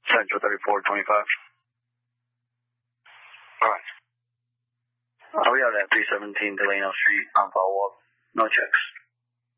Central 3425. Alright. We have that 317 Delano Street on follow-up. No checks.